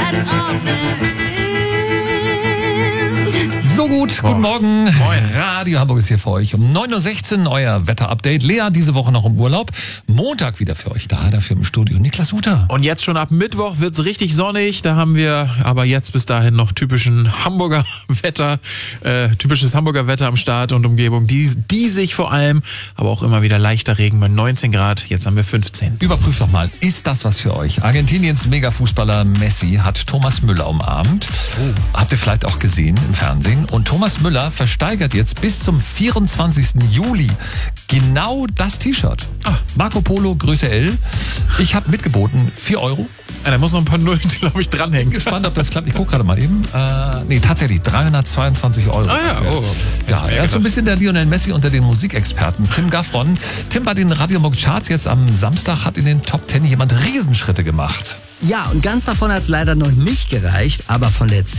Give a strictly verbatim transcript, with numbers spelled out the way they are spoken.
So gut, guten Morgen. Moin. Radio Hamburg ist hier für euch. Um neun Uhr sechzehn euer Wetter-Update. Lea diese Woche noch im Urlaub. Montag wieder für euch da, dafür im Studio Niklas Uter. Und jetzt schon ab Mittwoch wird's richtig sonnig. Da haben wir aber jetzt bis dahin noch typischen Hamburger Wetter, äh, typisches Hamburger Wetter am Start und Umgebung. Die, die sich vor allem, aber auch immer wieder leichter Regen bei neunzehn Grad. Jetzt haben wir fünfzehn. Überprüft doch mal, ist das was für euch? Argentiniens Megafußballer Messi hat Thomas Müller umarmt. Oh. Habt ihr vielleicht auch gesehen im Fernsehen? Und Thomas Müller versteigert jetzt bis zum vierundzwanzigsten Juli genau das T-Shirt. Ah, Marco Polo, Größe L. Ich habe mitgeboten, vier Euro. Ja, da muss noch ein paar Nullen, glaube ich, dranhängen. Gespannt, ob das klappt. Ich gucke gerade mal eben. Äh, nee, tatsächlich, dreihundertzweiundzwanzig Euro. Ah ja, oh. Ja, er ist so ein bisschen der Lionel Messi unter den Musikexperten. Tim Gaffron. Tim, bei den Radio Hamburg Charts jetzt am Samstag hat in den Top Ten jemand Riesenschritte gemacht. Ja, und ganz davon hat es leider noch nicht gereicht, aber von der